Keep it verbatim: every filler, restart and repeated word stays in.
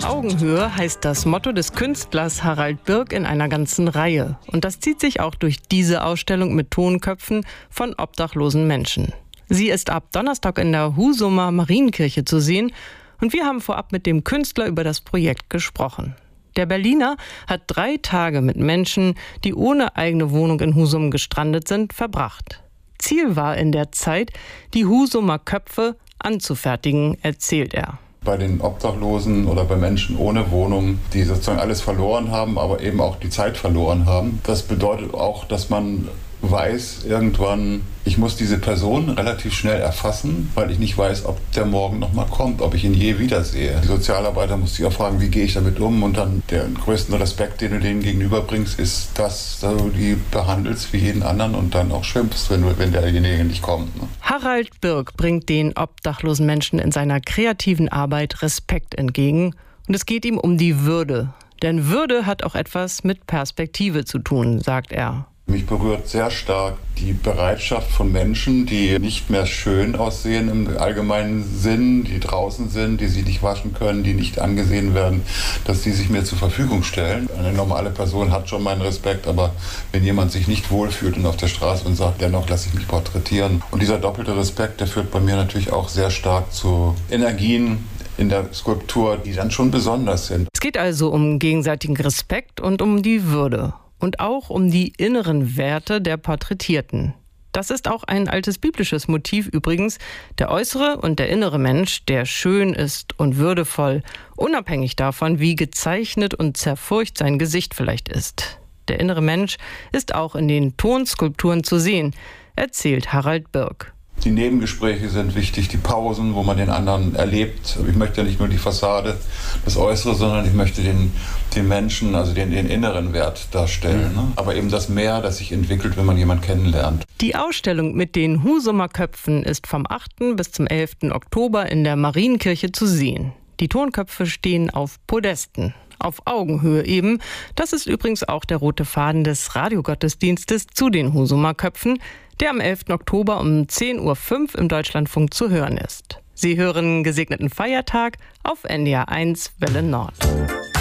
Augenhöhe heißt das Motto des Künstlers Harald Birk in einer ganzen Reihe. Und das zieht sich auch durch diese Ausstellung mit Tonköpfen von obdachlosen Menschen. Sie ist ab Donnerstag in der Husumer Marienkirche zu sehen. Und wir haben vorab mit dem Künstler über das Projekt gesprochen. Der Berliner hat drei Tage mit Menschen, die ohne eigene Wohnung in Husum gestrandet sind, verbracht. Ziel war in der Zeit, die Husumer Köpfe anzufertigen, erzählt er. Bei den Obdachlosen oder bei Menschen ohne Wohnung, die sozusagen alles verloren haben, aber eben auch die Zeit verloren haben. Das bedeutet auch, dass man weiß irgendwann, ich muss diese Person relativ schnell erfassen, weil ich nicht weiß, ob der morgen noch mal kommt, ob ich ihn je wiedersehe. Die Sozialarbeiter muss sich auch fragen, wie gehe ich damit um? Und dann der größten Respekt, den du denen gegenüberbringst, ist, dass du die behandelst wie jeden anderen und dann auch schimpfst, wenn, wenn derjenige nicht kommt. Ne? Harald Birk bringt den obdachlosen Menschen in seiner kreativen Arbeit Respekt entgegen. Und es geht ihm um die Würde. Denn Würde hat auch etwas mit Perspektive zu tun, sagt er. Mich berührt sehr stark die Bereitschaft von Menschen, die nicht mehr schön aussehen im allgemeinen Sinn, die draußen sind, die sich nicht waschen können, die nicht angesehen werden, dass sie sich mir zur Verfügung stellen. Eine normale Person hat schon meinen Respekt, aber wenn jemand sich nicht wohlfühlt und auf der Straße und sagt, dennoch lasse ich mich porträtieren. Und dieser doppelte Respekt, der führt bei mir natürlich auch sehr stark zu Energien in der Skulptur, die dann schon besonders sind. Es geht also um gegenseitigen Respekt und um die Würde. Und auch um die inneren Werte der Porträtierten. Das ist auch ein altes biblisches Motiv übrigens. Der äußere und der innere Mensch, der schön ist und würdevoll, unabhängig davon, wie gezeichnet und zerfurcht sein Gesicht vielleicht ist. Der innere Mensch ist auch in den Tonskulpturen zu sehen, erzählt Harald Birk. Die Nebengespräche sind wichtig, die Pausen, wo man den anderen erlebt. Ich möchte ja nicht nur die Fassade, das Äußere, sondern ich möchte den, den Menschen, also den, den inneren Wert darstellen. Ne? Aber eben das Mehr, das sich entwickelt, wenn man jemanden kennenlernt. Die Ausstellung mit den Husumer Köpfen ist vom achten bis zum elften Oktober in der Marienkirche zu sehen. Die Tonköpfe stehen auf Podesten. Auf Augenhöhe eben. Das ist übrigens auch der rote Faden des Radiogottesdienstes zu den Husumer Köpfen, der am elften Oktober um zehn Uhr fünf im Deutschlandfunk zu hören ist. Sie hören gesegneten Feiertag auf N D R eins Welle Nord.